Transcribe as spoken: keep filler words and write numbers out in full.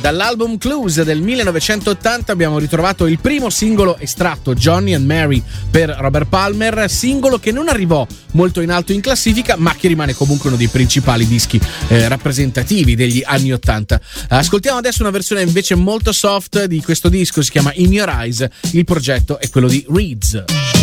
Dall'album Clues del millenovecentottanta abbiamo ritrovato il primo singolo estratto, Johnny and Mary, per Robert Palmer, singolo che non arrivò molto in alto in classifica, ma che rimane comunque uno dei principali dischi eh, rappresentativi degli anni ottanta. Ascoltiamo adesso una versione invece molto soft di questo disco, si chiama In Your Eyes, il progetto è quello di Reeds.